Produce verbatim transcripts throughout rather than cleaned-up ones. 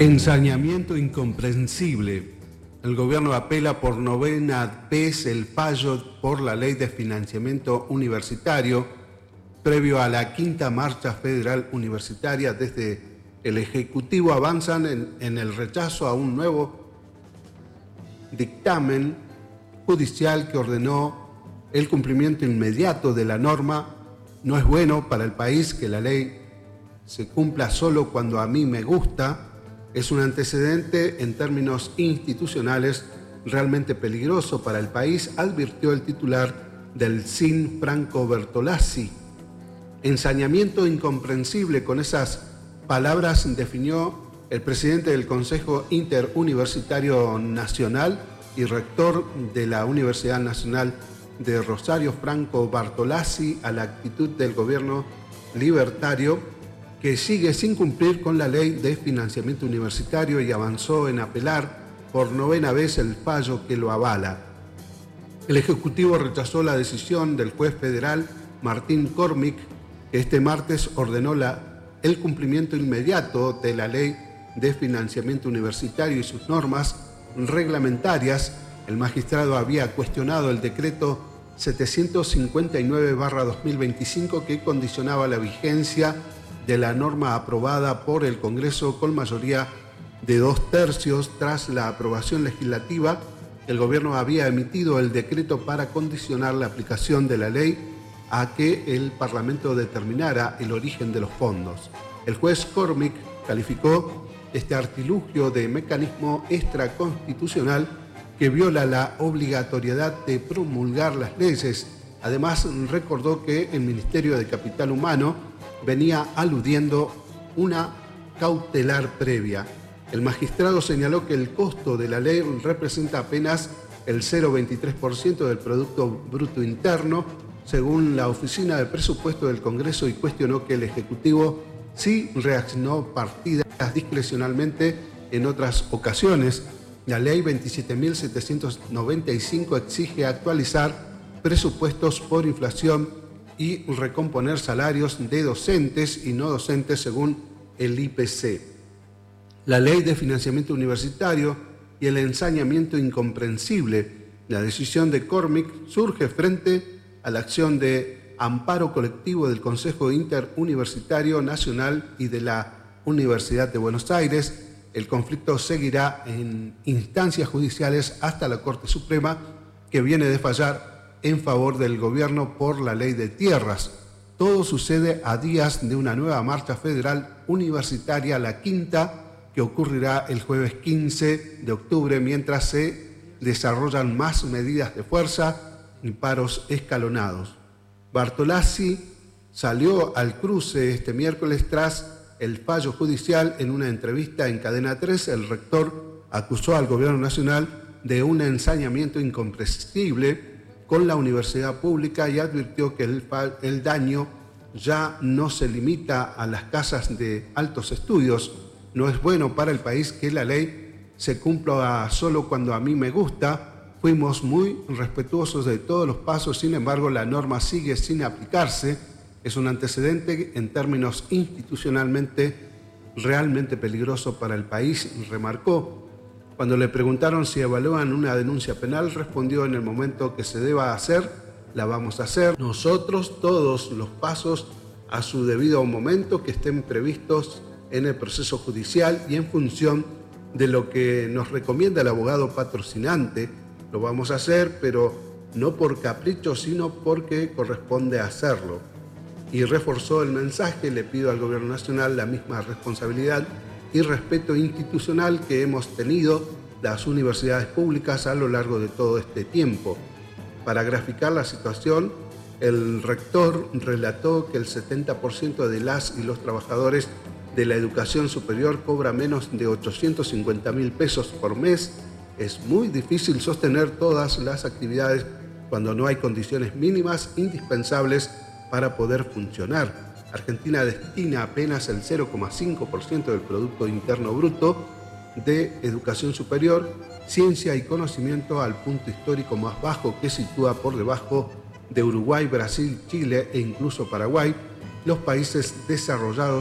Ensañamiento incomprensible. El gobierno apela por novena vez el fallo por la ley de financiamiento universitario previo a la quinta marcha federal universitaria. Desde el Ejecutivo avanzan en, en el rechazo a un nuevo dictamen judicial que ordenó el cumplimiento inmediato de la norma. No es bueno para el país que la ley se cumpla solo cuando a mí me gusta. Es un antecedente en términos institucionales realmente peligroso para el país, advirtió el titular del S I N, Franco Bertolazzi. Ensañamiento incomprensible, con esas palabras definió el presidente del Consejo Interuniversitario Nacional y rector de la Universidad Nacional de Rosario, Franco Bertolazzi, a la actitud del gobierno libertario, que sigue sin cumplir con la ley de financiamiento universitario y avanzó en apelar por novena vez el fallo que lo avala. El Ejecutivo rechazó la decisión del juez federal Martín Cormick, que este martes ordenó la, el cumplimiento inmediato de la ley de financiamiento universitario y sus normas reglamentarias. El magistrado había cuestionado el decreto setecientos cincuenta y nueve barra dos mil veinticinco que condicionaba la vigencia de la norma aprobada por el Congreso con mayoría de dos tercios. Tras la aprobación legislativa, el gobierno había emitido el decreto para condicionar la aplicación de la ley a que el Parlamento determinara el origen de los fondos. El juez Cormick calificó este artilugio de mecanismo extraconstitucional que viola la obligatoriedad de promulgar las leyes. Además, recordó que el Ministerio de Capital Humano venía aludiendo una cautelar previa. El magistrado señaló que el costo de la ley representa apenas el cero coma veintitrés por ciento del Producto Bruto Interno, según la Oficina de Presupuesto del Congreso, y cuestionó que el Ejecutivo sí reaccionó partidas discrecionalmente en otras ocasiones. La ley veintisiete mil setecientos noventa y cinco exige actualizar presupuestos por inflación y recomponer salarios de docentes y no docentes según el I P C. La ley de financiamiento universitario y el ensañamiento incomprensible. La decisión de Cormick surge frente a la acción de amparo colectivo del Consejo Interuniversitario Nacional y de la Universidad de Buenos Aires. El conflicto seguirá en instancias judiciales hasta la Corte Suprema, que viene de fallar en favor del gobierno por la ley de tierras. Todo sucede a días de una nueva marcha federal universitaria, la quinta, que ocurrirá el jueves quince de octubre, mientras se desarrollan más medidas de fuerza y paros escalonados. Bertolazzi salió al cruce este miércoles tras el fallo judicial. En una entrevista en Cadena tres, el rector acusó al gobierno nacional de un ensañamiento incomprensible con la universidad pública y advirtió que el, el daño ya no se limita a las casas de altos estudios. No es bueno para el país que la ley se cumpla solo cuando a mí me gusta. Fuimos muy respetuosos de todos los pasos, sin embargo la norma sigue sin aplicarse. Es un antecedente en términos institucionalmente realmente peligroso para el país, remarcó. Cuando le preguntaron si evalúan una denuncia penal, respondió: en el momento que se deba hacer, la vamos a hacer. Nosotros, todos los pasos a su debido momento que estén previstos en el proceso judicial y en función de lo que nos recomienda el abogado patrocinante, lo vamos a hacer, pero no por capricho, sino porque corresponde hacerlo. Y reforzó el mensaje: le pido al gobierno nacional la misma responsabilidad y respeto institucional que hemos tenido las universidades públicas a lo largo de todo este tiempo. Para graficar la situación, el rector relató que el setenta por ciento de las y los trabajadores de la educación superior cobra menos de ochocientos cincuenta mil pesos por mes. Es muy difícil sostener todas las actividades cuando no hay condiciones mínimas indispensables para poder funcionar. Argentina destina apenas el cero coma cinco por ciento del Producto Interno Bruto de educación superior, ciencia y conocimiento, al punto histórico más bajo que sitúa por debajo de Uruguay, Brasil, Chile e incluso Paraguay. Los países desarrollados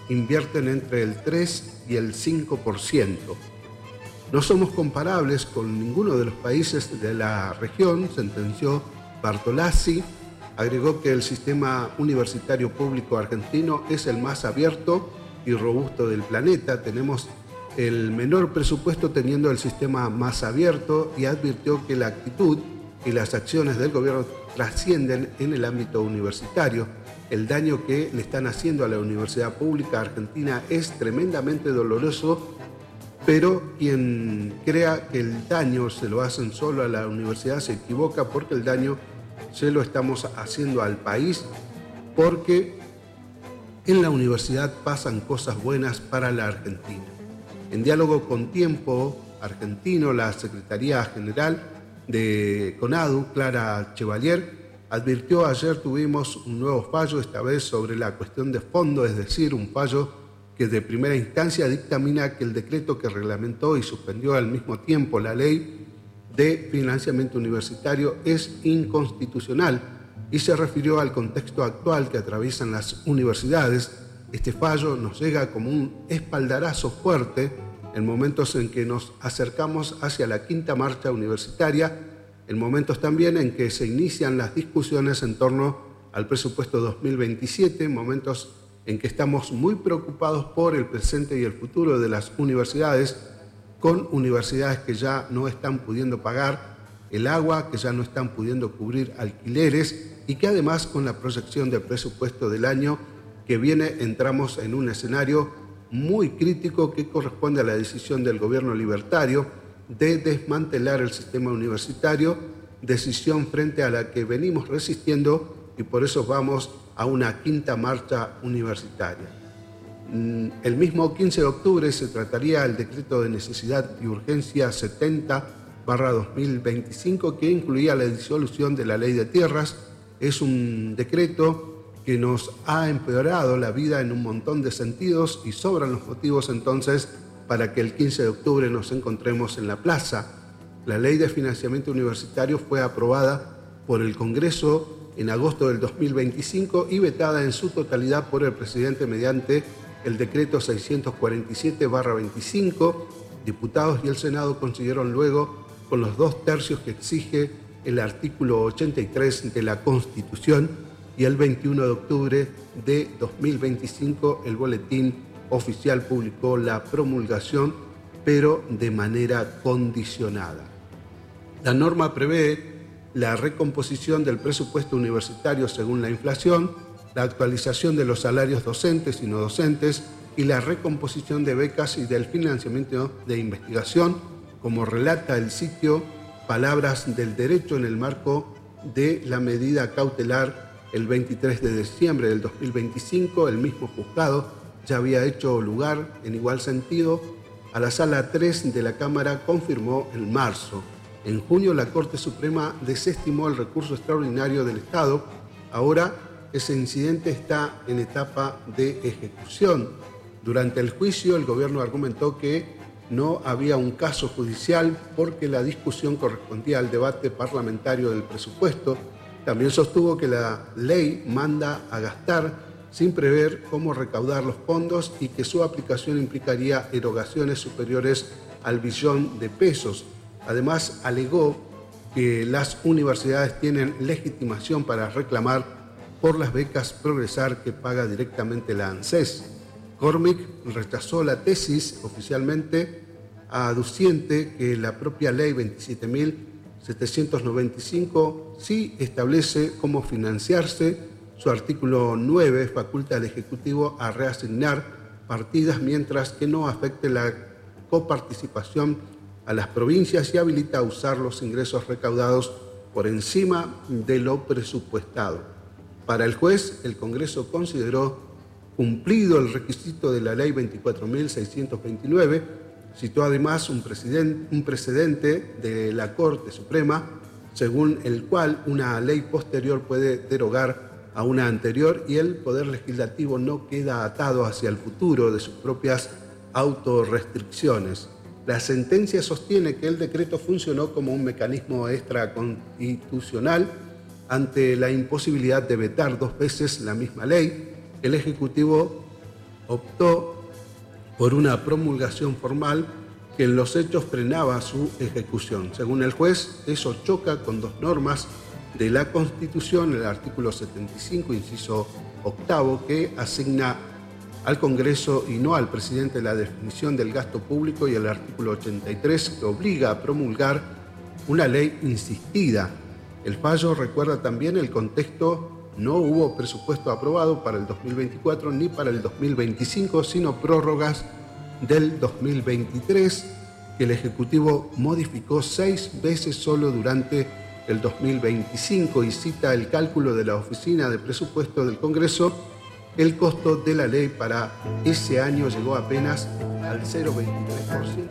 invierten entre el tres y el cinco por ciento. No somos comparables con ninguno de los países de la región, sentenció Bartolazzi. Agregó que el sistema universitario público argentino es el más abierto y robusto del planeta. Tenemos el menor presupuesto teniendo el sistema más abierto, y advirtió que la actitud y las acciones del gobierno trascienden en el ámbito universitario. El daño que le están haciendo a la universidad pública argentina es tremendamente doloroso, pero quien crea que el daño se lo hacen solo a la universidad se equivoca, porque el daño se lo estamos haciendo al país, porque en la universidad pasan cosas buenas para la Argentina. En diálogo con Tiempo Argentino, la Secretaría General de CONADU, Clara Chevalier, advirtió: ayer tuvimos un nuevo fallo, esta vez sobre la cuestión de fondo, es decir, un fallo que de primera instancia dictamina que el decreto que reglamentó y suspendió al mismo tiempo la ley de financiamiento universitario es inconstitucional, y se refirió al contexto actual que atraviesan las universidades. Este fallo nos llega como un espaldarazo fuerte en momentos en que nos acercamos hacia la quinta marcha universitaria, en momentos también en que se inician las discusiones en torno al presupuesto dos mil veintisiete, momentos en que estamos muy preocupados por el presente y el futuro de las universidades, con universidades que ya no están pudiendo pagar el agua, que ya no están pudiendo cubrir alquileres, y que además con la proyección del presupuesto del año que viene entramos en un escenario muy crítico que corresponde a la decisión del gobierno libertario de desmantelar el sistema universitario, decisión frente a la que venimos resistiendo, y por eso vamos a una quinta marcha universitaria. El mismo quince de octubre se trataría el decreto de necesidad y urgencia setenta barra dos mil veinticinco, que incluía la disolución de la ley de tierras. Es un decreto que nos ha empeorado la vida en un montón de sentidos, y sobran los motivos entonces para que el quince de octubre nos encontremos en la plaza. La ley de financiamiento universitario fue aprobada por el Congreso en agosto del dos mil veinticinco y vetada en su totalidad por el presidente mediante el decreto seiscientos cuarenta y siete barra veinticinco. Diputados y el Senado consiguieron luego, con los dos tercios que exige el artículo ochenta y tres de la Constitución, y el veintiuno de octubre de dos mil veinticinco el Boletín Oficial publicó la promulgación, pero de manera condicionada. La norma prevé la recomposición del presupuesto universitario según la inflación, la actualización de los salarios docentes y no docentes, y la recomposición de becas y del financiamiento de investigación, como relata el sitio Palabras del Derecho en el marco de la medida cautelar. El veintitrés de diciembre del dos mil veinticinco, el mismo juzgado ya había hecho lugar, en igual sentido, a la Sala tres de la Cámara, confirmó en marzo. En junio, la Corte Suprema desestimó el recurso extraordinario del Estado. Ahora, ese incidente está en etapa de ejecución. Durante el juicio, el gobierno argumentó que no había un caso judicial porque la discusión correspondía al debate parlamentario del presupuesto. También sostuvo que la ley manda a gastar sin prever cómo recaudar los fondos y que su aplicación implicaría erogaciones superiores al billón de pesos. Además, alegó que las universidades tienen legitimación para reclamar por las becas Progresar que paga directamente la ANSES. Cormick rechazó la tesis oficialmente, aduciente que la propia ley veintisiete mil setecientos noventa y cinco sí establece cómo financiarse. Su artículo nueve faculta al Ejecutivo a reasignar partidas mientras que no afecte la coparticipación a las provincias, y habilita a usar los ingresos recaudados por encima de lo presupuestado. Para el juez, el Congreso consideró cumplido el requisito de la ley veinticuatro mil seiscientos veintinueve. Citó además un precedente, un precedente de la Corte Suprema, según el cual una ley posterior puede derogar a una anterior y el Poder Legislativo no queda atado hacia el futuro de sus propias autorrestricciones. La sentencia sostiene que el decreto funcionó como un mecanismo extraconstitucional ante la imposibilidad de vetar dos veces la misma ley. El Ejecutivo optó por una promulgación formal que en los hechos frenaba su ejecución. Según el juez, eso choca con dos normas de la Constitución, el artículo setenta y cinco, inciso octavo, que asigna al Congreso y no al presidente la definición del gasto público, y el artículo ochenta y tres, que obliga a promulgar una ley insistida. El fallo recuerda también el contexto: no hubo presupuesto aprobado para el dos mil veinticuatro ni para el dos mil veinticinco, sino prórrogas del dos mil veintitrés, que el Ejecutivo modificó seis veces solo durante el dos mil veinticinco, y cita el cálculo de la Oficina de Presupuesto del Congreso: el costo de la ley para ese año llegó apenas al cero coma veintitrés por ciento.